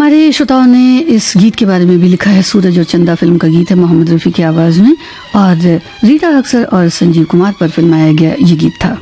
हमारे श्रोताओं ने इस गीत के बारे में भी लिखा है। सूरज और चंदा फिल्म का गीत है, मोहम्मद रफ़ी की आवाज़ में, और रीता अक्सर और संजीव कुमार पर फिल्माया गया ये गीत था।